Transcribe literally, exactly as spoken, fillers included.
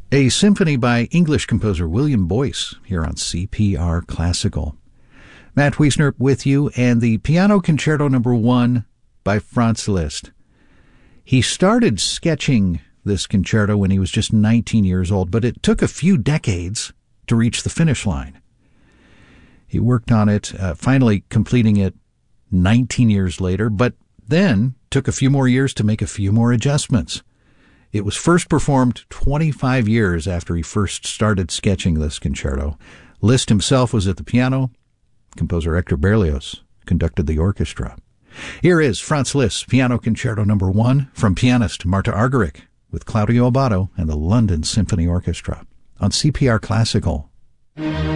A symphony by English composer William Boyce here on C P R Classical. Matt Wiesner with you, and the Piano Concerto Number One by Franz Liszt. He started sketching this concerto when he was just nineteen years old, but it took a few decades to reach the finish line. He worked on it, uh, finally completing it nineteen years later, but then took a few more years to make a few more adjustments. It was first performed twenty-five years after he first started sketching this concerto. Liszt himself was at the piano. Composer Hector Berlioz conducted the orchestra. Here is Franz Liszt's Piano Concerto Number One from pianist Marta Argerich with Claudio Abbado and the London Symphony Orchestra on C P R Classical.